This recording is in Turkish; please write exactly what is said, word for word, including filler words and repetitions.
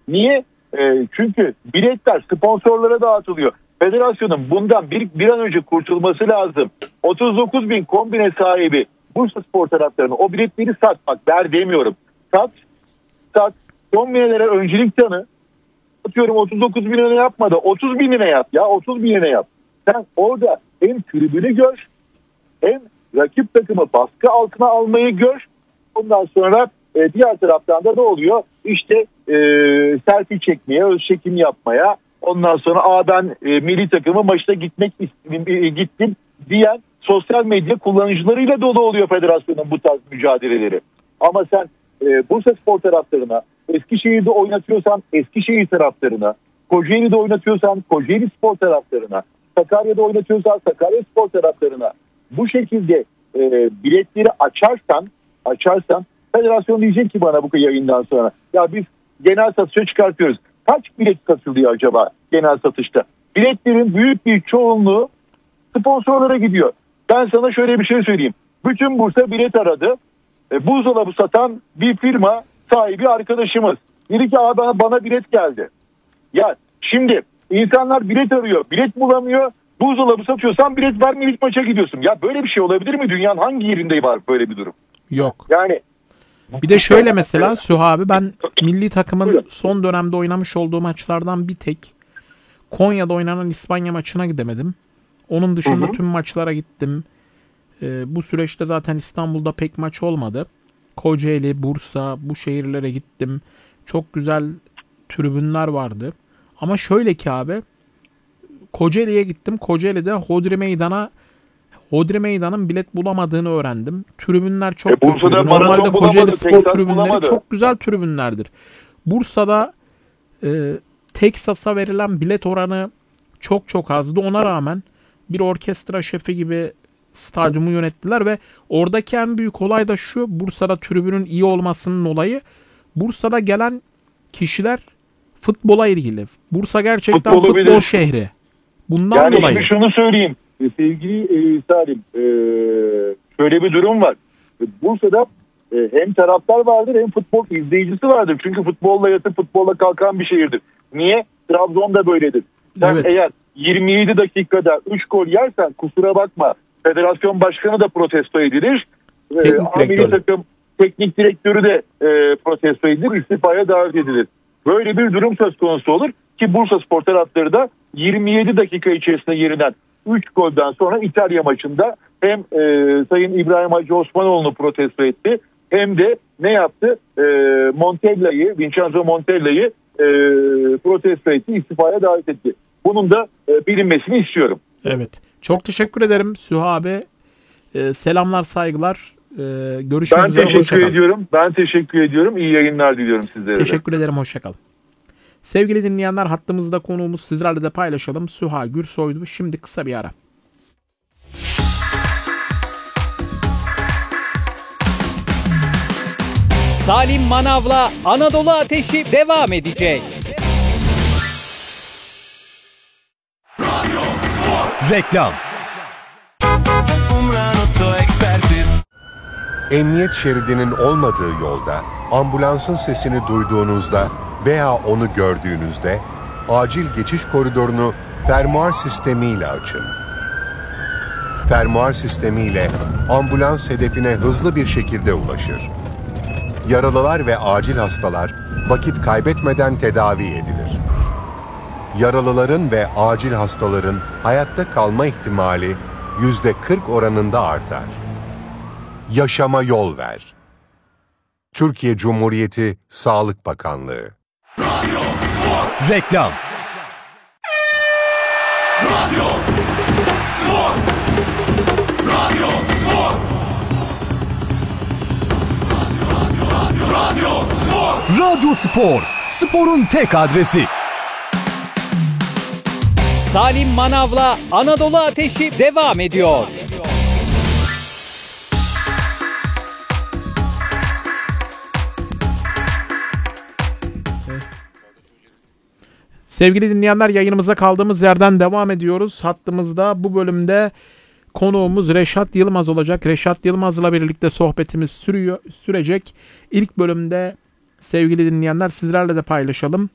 Niye? E, çünkü biletler sponsorlara dağıtılıyor. Federasyonun bundan bir, bir an önce kurtulması lazım. otuz dokuz bin kombine sahibi Bursa Spor taraftarını o biletleri sat. Bak ver demiyorum. Sat. Sat. Kombinelere öncelik tanı. Atıyorum otuz dokuz bin lira yapma da otuz bin lira yap ya. otuz bin lira yap. Sen orada hem tribünü gör hem rakip takımı baskı altına almayı gör. Ondan sonra e, diğer taraftan da ne oluyor? İşte e, selfie çekmeye, öz çekim yapmaya, ondan sonra Aa, ben e, milli takımı maçta gitmek istedim, e, gittim diyen sosyal medya kullanıcılarıyla dolu oluyor federasyonun bu tarz mücadeleleri. Ama sen e, Bursa Spor taraftarına, Eskişehir'de oynatıyorsan Eskişehir taraftarına, Kocaeli'de oynatıyorsan Kocaeli Spor taraftarına, Sakarya'da oynatıyorsan Sakarya Spor taraftarına bu şekilde e, biletleri açarsan, açarsan federasyon diyecek ki bana bu yayından sonra ya biz genel satışa çıkartıyoruz. Kaç bilet satılıyor acaba genel satışta? Biletlerin büyük bir çoğunluğu sponsorlara gidiyor. Ben sana şöyle bir şey söyleyeyim. Bütün Bursa bilet aradı. E, buzdolabı satan bir firma sahibi arkadaşımız. Dedi ki abi bana, bana bilet geldi. Ya şimdi insanlar bilet arıyor. Bilet bulamıyor. Buzdolabı satıyorsan bilet verme ilk maça gidiyorsun. Ya böyle bir şey olabilir mi? Dünyanın hangi yerinde var böyle bir durum? Yok. Yani bir de şöyle mesela Süha abi, ben milli takımın son dönemde oynamış olduğu maçlardan bir tek Konya'da oynanan İspanya maçına gidemedim. Onun dışında hı hı. tüm maçlara gittim. Ee, bu süreçte zaten İstanbul'da pek maç olmadı. Kocaeli, Bursa, bu şehirlere gittim. Çok güzel tribünler vardı. Ama şöyle ki abi, Kocaeli'ye gittim. Kocaeli'de Hodri Meydan'a Hodri Meydan'ın bilet bulamadığını öğrendim. Tribünler çok e, kötüydü. Normalde Kocaeli Spor tribünleri bulamadı. Çok güzel tribünlerdir. Bursa'da e, Teksas'a verilen bilet oranı çok çok azdı. Ona rağmen bir orkestra şefi gibi stadyumu yönettiler ve oradaki en büyük olay da şu: Bursa'da tribünün iyi olmasının olayı, Bursa'da gelen kişiler futbola ilgili. Bursa gerçekten Futbolu futbol bilir. şehri. Bundan yani dolayı. Yani şunu söyleyeyim sevgili e, Salim, e, şöyle bir durum var. Bursa'da e, hem taraftar vardır hem futbol izleyicisi vardır. Çünkü futbolla yatıp futbolla kalkan bir şehirdir. Niye? Trabzon'da böyledir. Sen evet. eğer yirmi yedi dakikada üç gol yersen kusura bakma, federasyon başkanı da protesto edilir. Teknik e, takım teknik direktörü de e, protesto edilir. İstifaya davet edilir. Böyle bir durum söz konusu olur ki Bursa Spor taraftarı da yirmi yedi dakika içerisinde yerinden üç golden sonra İtalya maçında hem e, Sayın İbrahim Hacı Osmanoğlu'nu protesto etti hem de ne yaptı? E, Montella'yı, Vincenzo Montella'yı e, protesto etti, istifaya davet etti. Bunun da e, bilinmesini istiyorum. Evet. Çok teşekkür ederim Süha abi. E, selamlar, saygılar. E, görüşmek ben üzere. Ben teşekkür ediyorum. Ben teşekkür ediyorum. İyi yayınlar diliyorum sizlere. Teşekkür de. ederim. Hoşça kalın. Sevgili dinleyenler, hattımızda konuğumuz, sizlerle de paylaşalım, Süha Gürsoy'du. Şimdi kısa bir ara. Salim Manav'la Anadolu Ateşi devam edecek. Reklam. Emniyet şeridinin olmadığı yolda ambulansın sesini duyduğunuzda veya onu gördüğünüzde acil geçiş koridorunu fermuar sistemiyle açın. Fermuar sistemiyle ambulans hedefine hızlı bir şekilde ulaşır. Yaralılar ve acil hastalar vakit kaybetmeden tedavi edilir. Yaralıların ve acil hastaların hayatta kalma ihtimali yüzde kırk oranında artar. Yaşama yol ver. Türkiye Cumhuriyeti Sağlık Bakanlığı. Radyo Spor. Reklam. Radyo Spor. Radyo Spor. Radyo, radyo, radyo Spor. Radyo Spor. Sporun tek adresi. Salim Manav'la Anadolu Ateşi devam ediyor. Sevgili dinleyenler, yayınımıza kaldığımız yerden devam ediyoruz. Hattımızda bu bölümde konuğumuz Reşat Yılmaz olacak. Reşat Yılmaz'la birlikte sohbetimiz sürüyor, sürecek. İlk bölümde sevgili dinleyenler sizlerle de paylaşalım.